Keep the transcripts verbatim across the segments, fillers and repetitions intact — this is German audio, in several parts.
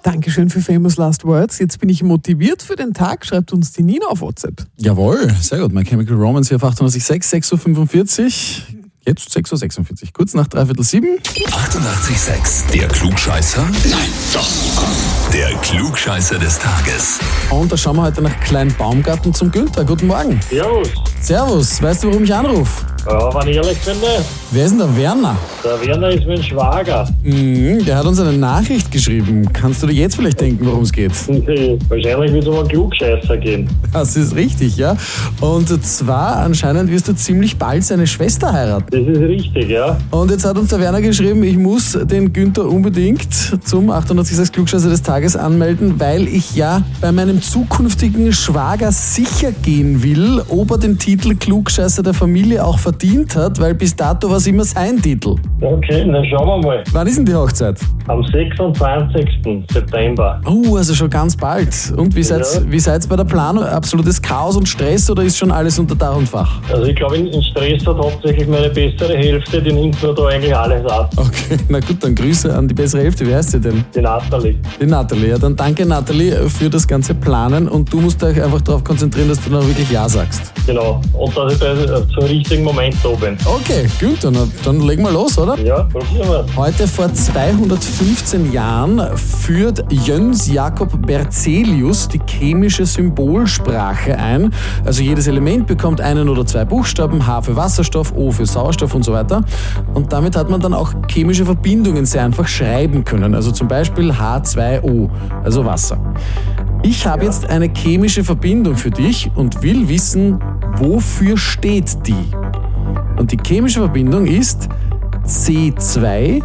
Dankeschön für Famous Last Words. Jetzt bin ich motiviert für den Tag, schreibt uns die Nina auf WhatsApp. Jawohl, sehr gut. My Chemical Romance hier auf achtundachtzig Komma sechs, sechs Uhr fünfundvierzig. Jetzt sechs Uhr sechsundvierzig, kurz nach dreiviertel sieben. achtundachtzig Komma sechs, der Klugscheißer? Nein, doch. Der Klugscheißer des Tages. Und da schauen wir heute nach Kleinbaumgarten zum Günther. Guten Morgen. Servus. Servus, weißt du, warum ich anrufe? Ja, wenn ich ehrlich bin, nicht. Wer ist denn der Werner? Der Werner ist mein Schwager. Mhm, der hat uns eine Nachricht geschrieben. Kannst du dir jetzt vielleicht denken, worum es geht? Wahrscheinlich wird es um einen Klugscheißer gehen. Das ist richtig, ja. Und zwar, anscheinend wirst du ziemlich bald seine Schwester heiraten. Das ist richtig, ja. Und jetzt hat uns der Werner geschrieben, ich muss den Günther unbedingt zum achtundachtzig Komma sechs Klugscheißer des Tages anmelden, weil ich ja bei meinem zukünftigen Schwager sicher gehen will, ob er den Titel Klugscheißer der Familie auch verdient hat, weil bis dato war es immer sein Titel. Okay, dann schauen wir mal. Wann ist denn die Hochzeit? Am sechsundzwanzigsten September. Oh, also schon ganz bald. Und wie seid Ja. wie seid's bei der Planung? Absolutes Chaos und Stress oder ist schon alles unter Dach und Fach? Also ich glaube, in in Stress hat hauptsächlich meine bessere Hälfte, die nimmt mir da eigentlich alles ab. Okay, na gut, dann Grüße an die bessere Hälfte. Wie heißt sie denn? Die Nathalie. Die Nathalie. Ja, dann danke Nathalie für das ganze Planen und du musst dich einfach darauf konzentrieren, dass du dann auch wirklich Ja sagst. Genau. Und dass ich da äh, zum richtigen Moment da bin. Okay, Günther, na, dann legen wir los, oder? Ja, probieren wir. Heute vor zweihundertfünfzehn Jahren führt Jöns Jakob Berzelius die chemische Symbolsprache ein. Also jedes Element bekommt einen oder zwei Buchstaben, H für Wasserstoff, O für Sauerstoff und so weiter. Und damit hat man dann auch chemische Verbindungen sehr einfach schreiben können. Also zum Beispiel H zwei O, also Wasser. Ich habe jetzt eine chemische Verbindung für dich und will wissen, wofür steht die? Und die chemische Verbindung ist C zwei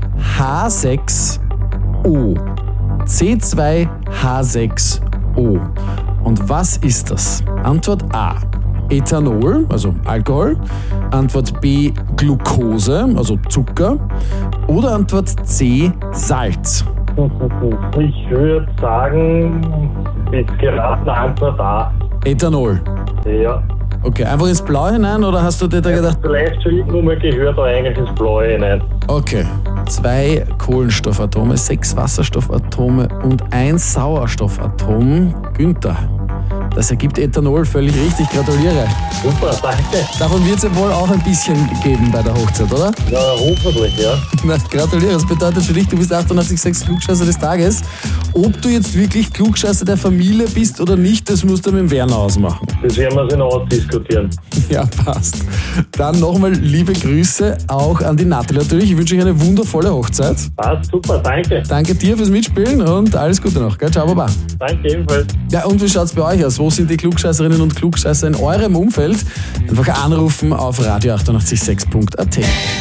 H sechs O. C zwei H sechs O. Und was ist das? Antwort A. Ethanol, also Alkohol. Antwort B. Glucose, also Zucker. Oder Antwort C. Salz. Ich würde sagen, jetzt geraten Antwort A. Ethanol. Ja. Okay, einfach ins Blaue hinein oder hast du dir da gedacht? Vielleicht schon irgendwo mal gehört, aber eigentlich ins Blaue hinein. Okay. Zwei Kohlenstoffatome, sechs Wasserstoffatome und ein Sauerstoffatom. Günther, das ergibt Ethanol, völlig richtig, gratuliere. Super, danke. Davon wird es ja wohl auch ein bisschen geben bei der Hochzeit, oder? Ja, hoffentlich, ja. Na, gratuliere, das bedeutet für dich, du bist achtundachtzig Komma sechs Klugscheißer des Tages. Ob du jetzt wirklich Klugscheißer der Familie bist oder nicht, das musst du mit dem Werner ausmachen. Das werden wir sich noch ausdiskutieren. Ja, passt. Dann nochmal liebe Grüße auch an die Nathalie natürlich. Ich wünsche euch eine wundervolle Hochzeit. Passt, super, danke. Danke dir fürs Mitspielen und alles Gute noch. Gell? Ciao, Baba. Danke ebenfalls. Ja, und wie schaut's bei euch aus? Wo sind die Klugscheißerinnen und Klugscheißer in eurem Umfeld? Einfach anrufen auf radio achtundachtzig Komma sechs punkt a t.